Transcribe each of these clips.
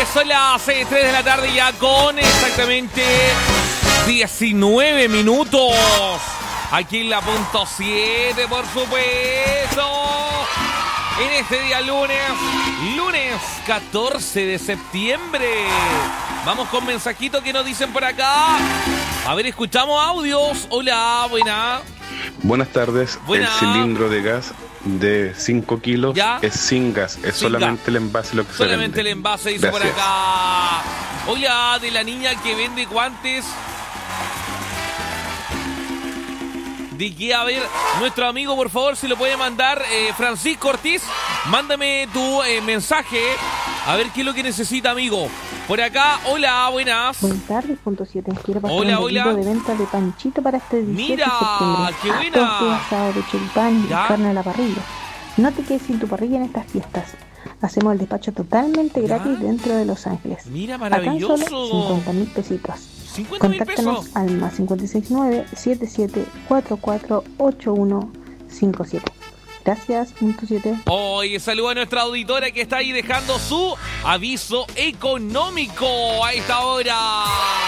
Son las 3 de la tarde ya con exactamente 19 minutos. Aquí en la punto 7, por supuesto. En este día lunes 14 de septiembre. Vamos con mensajitos que nos dicen por acá. A ver, escuchamos audios. Hola, buena. Buenas tardes. Buena. El cilindro de gas de 5 kilos ¿Ya? es sin gas, es Sin solamente gas. el envase lo que se Solamente vende. el envase, dice Gracias. por acá. Hola, de la niña que vende guantes. De que, a ver, nuestro amigo, por favor, si lo puede mandar, Francisco Ortiz, mándame tu mensaje. A ver qué es lo que necesita, amigo. Por acá, hola, buenas. Buenas tardes, punto 7. Quiero pasar Hola, un pedido hola. de venta de panchito para este 17 Mira, de septiembre. qué buena. Torta asado de choripán y ¿Ya? carne a la parrilla. No te quedes sin tu parrilla en estas fiestas. Hacemos el despacho totalmente ¿Ya? gratis dentro de Los Ángeles. Mira, Acá en maravilloso. solo 50.000 pesitos. 50.000 Contáctanos pesos. al más 569-7744-8157. Gracias, punto 7. Oye, saludo a nuestra auditora que está ahí dejando su aviso económico a esta hora.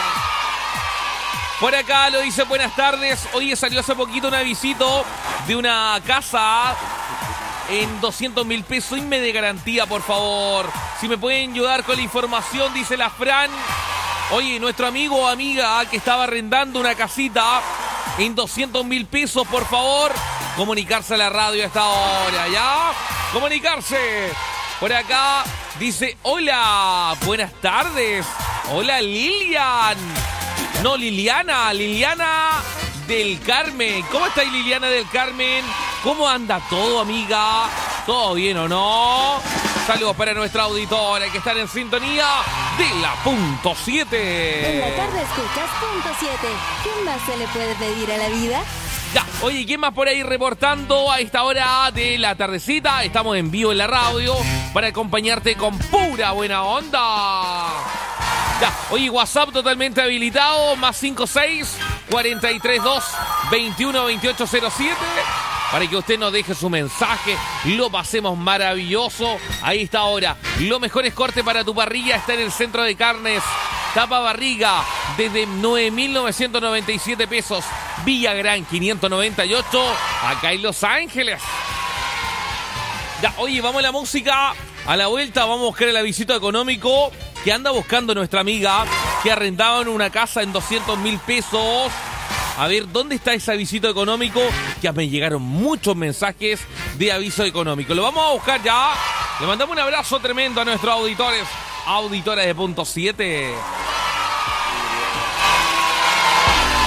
Por acá lo dice, buenas tardes. Oye, salió hace poquito un avisito de una casa en 200.000 pesos y me de garantía, por favor. Si me pueden ayudar con la información, dice la Fran. Oye, nuestro amigo o amiga que estaba arrendando una casita en 200.000 pesos, por favor, comunicarse a la radio a esta hora, ¿ya? Comunicarse. Por acá dice, hola, buenas tardes. Hola, Lilian. No, Liliana del Carmen. ¿Cómo está ahí, Liliana del Carmen? ¿Cómo anda todo, amiga? ¿Todo bien o no? Saludos para nuestra auditora que están en sintonía de la punto 7. En la tarde escuchas punto 7. ¿Qué más se le puede pedir a la vida? Ya, oye, ¿quién más por ahí reportando a esta hora de la tardecita? Estamos en vivo en la radio para acompañarte con pura buena onda. Ya, oye, WhatsApp totalmente habilitado, más 56 432 21 2807. Para que usted nos deje su mensaje, lo pasemos maravilloso. Ahí está ahora. Los mejores cortes para tu parrilla está en el Centro de Carnes Tapa Barriga, desde 9.997 pesos. Villagrán 598, acá en Los Ángeles. Ya, oye, vamos a la música. A la vuelta vamos a buscar el avisito económico que anda buscando nuestra amiga que arrendaban una casa en 200.000 pesos. A ver, ¿dónde está ese avisito económico? Ya me llegaron muchos mensajes de aviso económico. Lo vamos a buscar ya. Le mandamos un abrazo tremendo a nuestros auditores. Auditores de punto 7.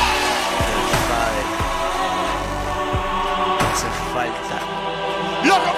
Hace falta. ¡Loco!